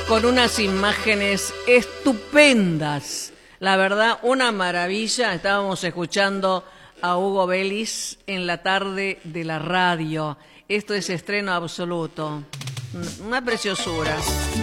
con unas imágenes estupendas. La verdad, una maravilla. Estábamos escuchando a Hugo Vélez en la tarde de la radio. Esto es estreno absoluto. Una preciosura.